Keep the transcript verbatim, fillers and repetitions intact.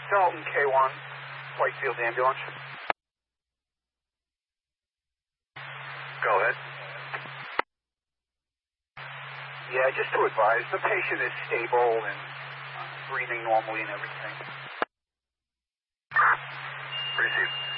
Dalton K one, Whitefield Ambulance. Go ahead. Yeah, just to advise, the patient is stable and uh, breathing normally and everything. Received.